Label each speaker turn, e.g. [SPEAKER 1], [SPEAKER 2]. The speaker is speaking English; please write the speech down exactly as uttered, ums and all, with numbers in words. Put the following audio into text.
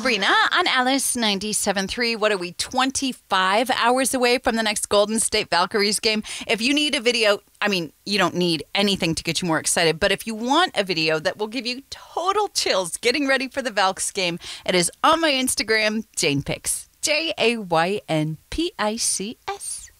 [SPEAKER 1] Sabrina on Alice ninety-seven point three. What are we, twenty-five hours away from the next Golden State Valkyries game? If you need a video, I mean, you don't need anything to get you more excited, but if you want a video that will give you total chills getting ready for the Valks game, it is on my Instagram, Jane Pics. J A Y N P I C S.